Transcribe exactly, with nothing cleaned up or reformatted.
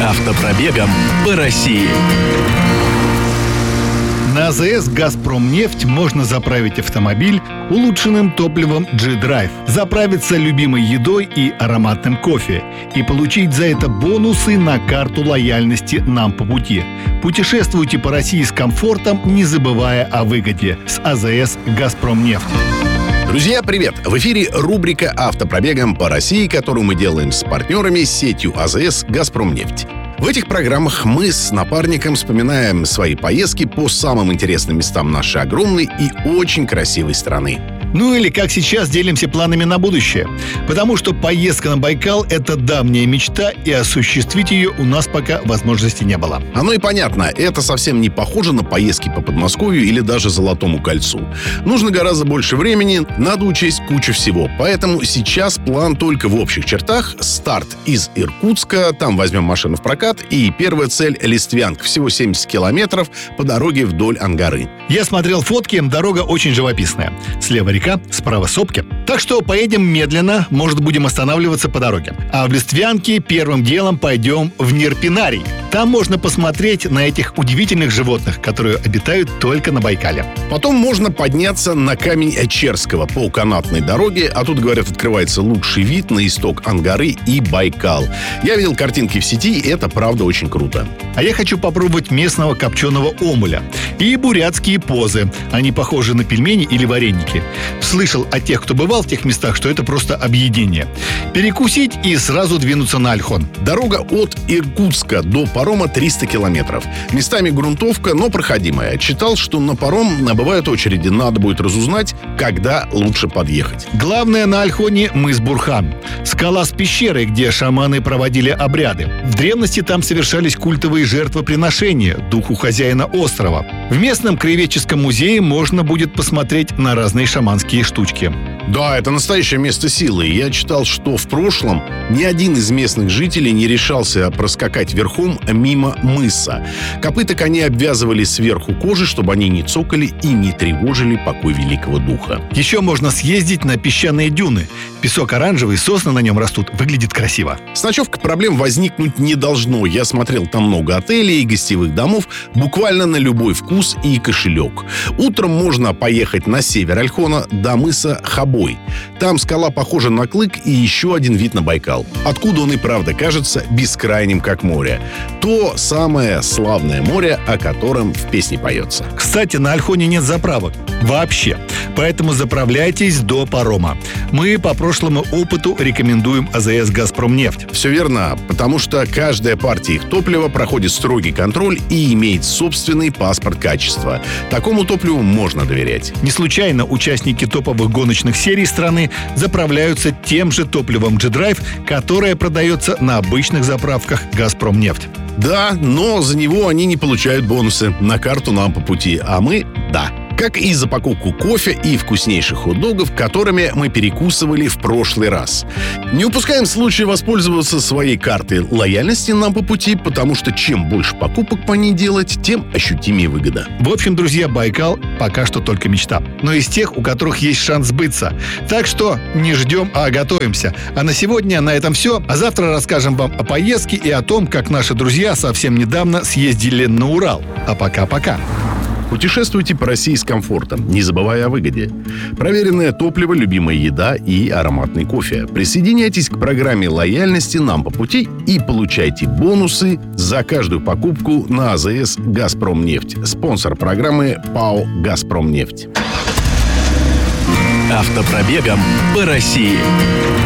Автопробегом по России. На АЗС «Газпромнефть» можно заправить автомобиль улучшенным топливом G-Drive, заправиться любимой едой и ароматным кофе и получить за это бонусы на карту лояльности «Нам по пути». Путешествуйте по России с комфортом, не забывая о выгоде. С АЗС «Газпромнефть». Друзья, привет! В эфире рубрика «Автопробегом по России», которую мы делаем с партнерами сетью АЗС «Газпромнефть». В этих программах мы с напарником вспоминаем свои поездки по самым интересным местам нашей огромной и очень красивой страны. Ну или, как сейчас, делимся планами на будущее. Потому что поездка на Байкал – это давняя мечта, и осуществить ее у нас пока возможности не было. Оно и понятно, это совсем не похоже на поездки по Подмосковью или даже Золотому кольцу. Нужно гораздо больше времени, надо учесть кучу всего. Поэтому сейчас план только в общих чертах. Старт из Иркутска, там возьмем машину в прокат, и первая цель – Листвянка, всего семьдесят километров по дороге вдоль Ангары. Я смотрел фотки, дорога очень живописная. Слева река, справа сопки. Так что поедем медленно, может, будем останавливаться по дороге. А в Листвянке первым делом пойдем в Нерпинарий. Там можно посмотреть на этих удивительных животных, которые обитают только на Байкале. Потом можно подняться на камень Очерского по канатной дороге, а тут, говорят, открывается лучший вид на исток Ангары и Байкал. Я видел картинки в сети, и это правда очень круто. А я хочу попробовать местного копченого омуля и бурятские позы. Они похожи на пельмени или вареники. Слышал от тех, кто бывал в тех местах, что это просто объедение. Перекусить и сразу двинуться на Ольхон. Дорога от Иркутска до парома триста километров. Местами грунтовка, но проходимая. Читал, что на паром бывают очереди. Надо будет разузнать, когда лучше подъехать. Главное на Ольхоне мыс Бурхан. Скала с пещерой, где шаманы проводили обряды. В древности там совершались культовые жертвоприношения духу хозяина острова. В местном краеведческом музее можно будет посмотреть на разные шаманские штучки. Да, это настоящее место силы. Я читал, что в прошлом ни один из местных жителей не решался проскакать верхом мимо мыса. Копыта коней обвязывали сверху кожей, чтобы они не цокали и не тревожили покой великого духа. Еще можно съездить на песчаные дюны. Песок оранжевый, сосны на нем растут. Выглядит красиво. С ночевкой проблем возникнуть не должно. Я смотрел, там много отелей и гостевых домов, буквально на любой вкус и кошелек. Утром можно поехать на север Ольхона до мыса Хабой. Там скала похожа на клык и еще один вид на Байкал. Откуда он и правда кажется бескрайним, как море. То самое славное море, о котором в песне поется. Кстати, на Ольхоне нет заправок. Вообще. Поэтому заправляйтесь до парома. Мы по прошлому опыту рекомендуем АЗС «Газпромнефть». Все верно, потому что каждая партия их топлива проходит строгий контроль и имеет собственный паспорт качества. Такому топливу можно доверять. Не случайно участники топовых гоночных серий страны заправляются тем же топливом G-Drive, которое продается на обычных заправках «Газпромнефть». Да, но за него они не получают бонусы на карту «Нам по пути», а мы – да. Как и за покупку кофе и вкуснейших хот-догов, которыми мы перекусывали в прошлый раз. Не упускаем случая воспользоваться своей картой лояльности «Нам по пути», потому что чем больше покупок по ней делать, тем ощутимее выгода. В общем, друзья, Байкал пока что только мечта. Но из тех, у которых есть шанс сбыться. Так что не ждем, а готовимся. А на сегодня на этом все. А завтра расскажем вам о поездке и о том, как наши друзья совсем недавно съездили на Урал. А пока-пока. Путешествуйте по России с комфортом, не забывая о выгоде. Проверенное топливо, любимая еда и ароматный кофе. Присоединяйтесь к программе лояльности «Нам по пути» и получайте бонусы за каждую покупку на АЗС «Газпромнефть». Спонсор программы ПАО «Газпромнефть». Автопробегом по России.